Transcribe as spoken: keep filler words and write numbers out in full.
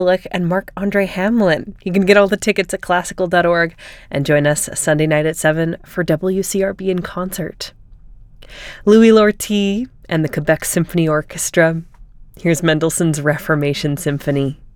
and Marc-Andre Hamlin. You can get all the tickets at classical dot org and join us Sunday night at seven for W C R B in concert. Louis Lortie and the Quebec Symphony Orchestra. Here's Mendelssohn's Reformation Symphony.